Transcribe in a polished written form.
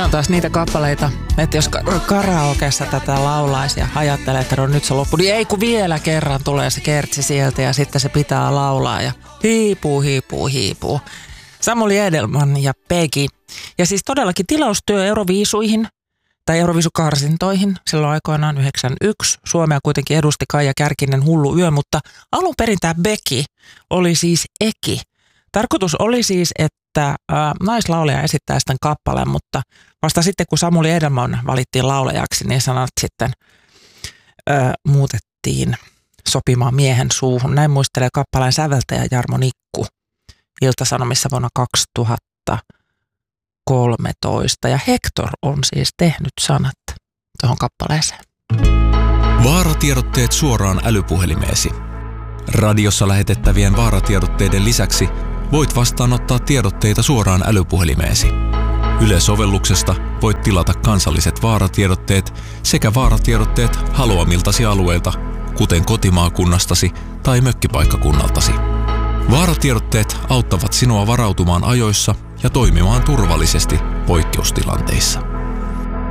on taas niitä kappaleita, että jos karaokeessa tätä laulaisi ja ajattelee, että no nyt se loppuu, niin ei kun vielä kerran tulee se kertsi sieltä ja sitten se pitää laulaa ja hiipuu. Samuli Edelman ja Peggy. Ja siis todellakin tilaustyö Euroviisuihin tai Euroviisukarsintoihin silloin aikoinaan 91. Suomea kuitenkin edusti Kaija Kärkinen Hullu yö, mutta alun perin tämä Becky oli siis Eki. Tarkoitus oli siis, että naislaulaja esittää sitten kappaleen, mutta vasta sitten kun Samuli Edelman valittiin laulajaksi, niin sanat sitten muutettiin sopimaan miehen suuhun. Näin muistelee kappaleen säveltäjä Jarmo Nikku Ilta-Sanomissa vuonna 2013. Ja Hector on siis tehnyt sanat tuohon kappaleeseen. Vaaratiedotteet suoraan älypuhelimeesi. Radiossa lähetettävien vaaratiedotteiden lisäksi voit vastaanottaa tiedotteita suoraan älypuhelimeesi. Yle-sovelluksesta voit tilata kansalliset vaaratiedotteet sekä vaaratiedotteet haluamiltasi alueilta, kuten kotimaakunnastasi tai mökkipaikkakunnaltasi. Vaaratiedotteet auttavat sinua varautumaan ajoissa ja toimimaan turvallisesti poikkeustilanteissa.